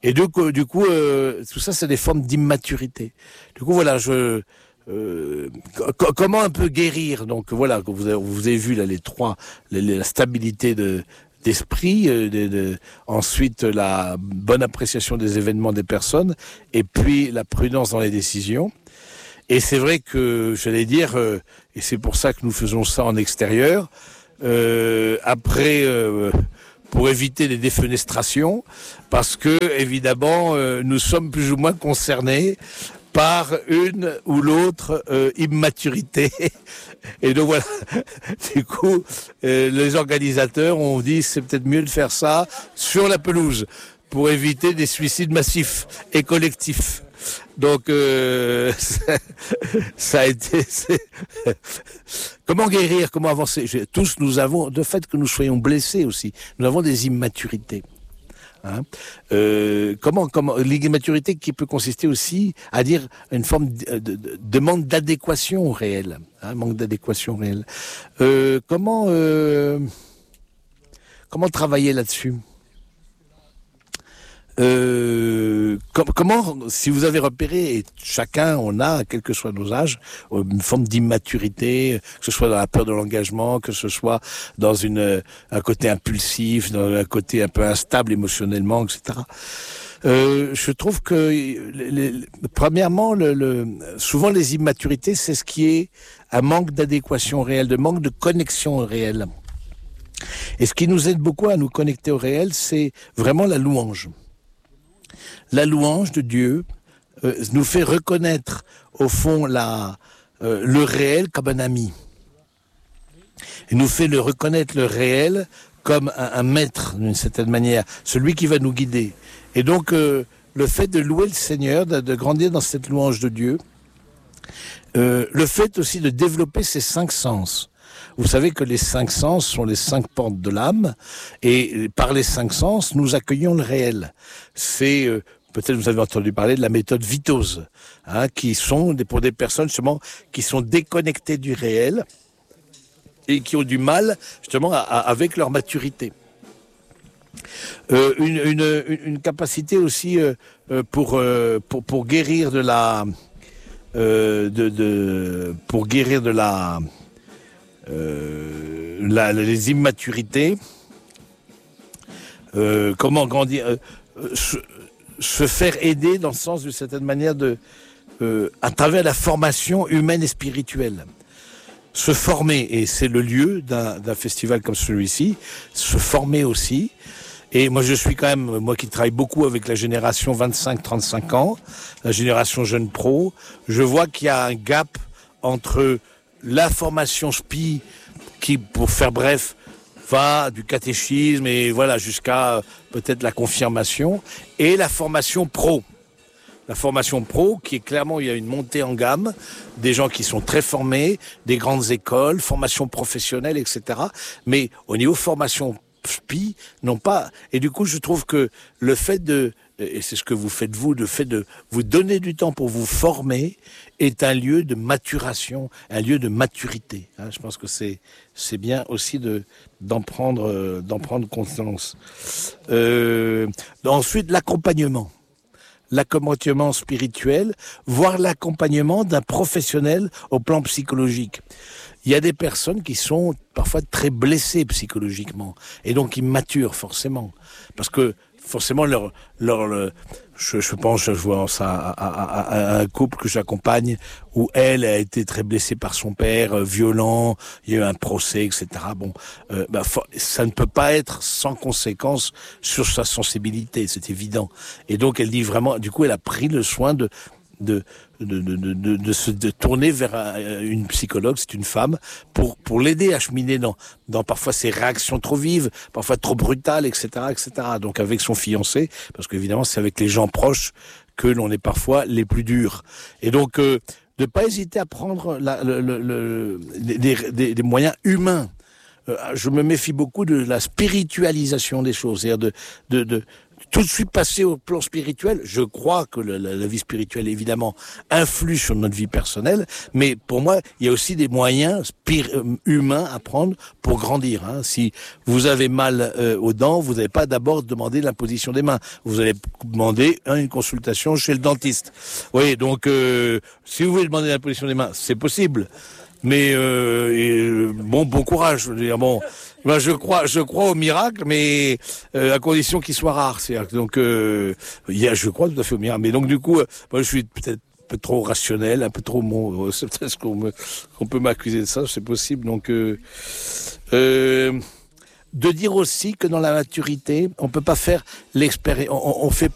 S1: Et du coup, du coup euh, tout ça, c'est des formes d'immaturité. Du coup, voilà, je... Euh, co- comment un peu guérir? Donc voilà, vous avez, vous avez vu là les trois, les, les- la stabilité de d'esprit, euh, de, de, ensuite la bonne appréciation des événements des personnes, et puis la prudence dans les décisions. Et c'est vrai que j'allais dire, euh, et c'est pour ça que nous faisons ça en extérieur. Euh, après. Euh, pour éviter les défenestrations, parce que évidemment euh, nous sommes plus ou moins concernés par une ou l'autre euh, immaturité. Et donc voilà, du coup, euh, les organisateurs ont dit c'est peut-être mieux de faire ça sur la pelouse pour éviter des suicides massifs et collectifs. Donc euh, ça, ça a été... Comment guérir, comment avancer? Tous nous avons, de fait que nous soyons blessés aussi, nous avons des immaturités. Hein euh, comment, comment l'immaturité qui peut consister aussi à dire une forme de, de, de, de manque d'adéquation au réel, hein, manque d'adéquation réelle. Euh, comment euh, comment travailler là-dessus? Euh, com- comment, si vous avez repéré, et chacun on a, quel que soit nos âges, une forme d'immaturité, que ce soit dans la peur de l'engagement, que ce soit dans une un côté impulsif, dans un côté un peu instable émotionnellement, et cetera. Euh, je trouve que, les, les, premièrement, le, le, souvent les immaturités, c'est ce qui est un manque d'adéquation réelle, de manque de connexion réelle. Et ce qui nous aide beaucoup à nous connecter au réel, c'est vraiment la louange. La louange de Dieu euh, nous fait reconnaître au fond la, euh, le réel comme un ami. Il nous fait le reconnaître le réel comme un, un maître d'une certaine manière, celui qui va nous guider. Et donc euh, le fait de louer le Seigneur, de, de grandir dans cette louange de Dieu, euh, le fait aussi de développer ses cinq sens. Vous savez que les cinq sens sont les cinq portes de l'âme, et par les cinq sens, nous accueillons le réel. C'est, euh, peut-être vous avez entendu parler de la méthode Vitose, hein, qui sont des, pour des personnes justement qui sont déconnectées du réel et qui ont du mal justement à, à, avec leur maturité. Euh, une, une, une capacité aussi euh, pour, euh, pour pour guérir de la euh, de, de pour guérir de la Euh, la, les immaturités, euh, comment grandir, euh, se, se faire aider dans le sens d'une certaine manière de, euh, à travers la formation humaine et spirituelle. Se former, et c'est le lieu d'un, d'un festival comme celui-ci, se former aussi. Et moi, je suis quand même, moi qui travaille beaucoup avec la génération vingt-cinq trente-cinq ans, la génération jeune pro, je vois qu'il y a un gap entre la formation S P I, qui, pour faire bref, va du catéchisme et voilà jusqu'à peut-être la confirmation, et la formation pro. La formation pro, qui est clairement, il y a une montée en gamme, des gens qui sont très formés, des grandes écoles, formation professionnelle, et cetera. Mais au niveau formation S P I, non pas. Et du coup, je trouve que le fait de, et c'est ce que vous faites vous, le fait de vous donner du temps pour vous former, est un lieu de maturation, un lieu de maturité. Hein, je pense que c'est c'est bien aussi de d'en prendre euh, d'en prendre conscience. Euh, ensuite, l'accompagnement, l'accompagnement spirituel, voire l'accompagnement d'un professionnel au plan psychologique. Il y a des personnes qui sont parfois très blessées psychologiquement et donc immatures forcément, parce que forcément leur leur le, je, je pense je vois ça à, à, à, à un couple que j'accompagne où elle a été très blessée par son père, euh, violent, il y a eu un procès, et cetera. Bon, euh, bah, ça ne peut pas être sans conséquence sur sa sensibilité, c'est évident. Et donc elle dit vraiment, du coup elle a pris le soin de de de de de, de se de tourner vers une psychologue, c'est une femme, pour pour l'aider à cheminer dans dans parfois ses réactions trop vives, parfois trop brutales, et cetera, et cetera. Donc avec son fiancé, parce qu'évidemment c'est avec les gens proches que l'on est parfois les plus durs. Et donc euh, de pas hésiter à prendre la, le, le, le, des, des, des moyens humains. Euh, je me méfie beaucoup de la spiritualisation des choses, c'est-à-dire de, de, de tout de suite passer au plan spirituel. Je crois que le, la, la vie spirituelle, évidemment, influe sur notre vie personnelle, mais pour moi, il y a aussi des moyens spir- humains à prendre pour grandir. Hein. Si vous avez mal euh, aux dents, vous n'allez pas d'abord demander l'imposition des mains. Vous allez demander hein, une consultation chez le dentiste. Oui, donc euh, si vous voulez demander l'imposition des mains, c'est possible. Mais euh, et, bon, bon courage. Je veux dire, bon, moi je crois, je crois au miracle, mais euh, à condition qu'il soit rare. C'est-à-dire que, donc, euh, il y a, je crois tout à fait au miracle. Mais donc du coup, euh, moi je suis peut-être un peu trop rationnel, un peu trop bon. C'est peut-être ce qu'on me, qu'on peut m'accuser de ça, c'est possible. Donc, euh, euh, de dire aussi que dans la maturité, on peut pas faire l'expérience. On, on fait,